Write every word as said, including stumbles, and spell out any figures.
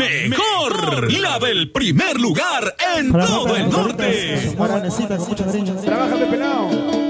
mejor, la del primer lugar en todo el norte. Trabájame, pelado.